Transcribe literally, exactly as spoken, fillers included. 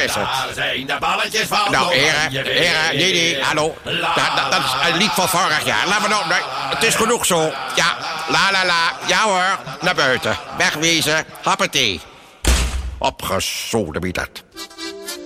is het. Daar zijn de balletjes van. Nou, heren, heren, nee, nee, hallo. Dat, dat, dat is een lied van vorig jaar. Laten we nou, nee, het is genoeg zo. Ja, la la la. Ja hoor, naar buiten. Wegwezen, happatee. Opgezoden wie dat.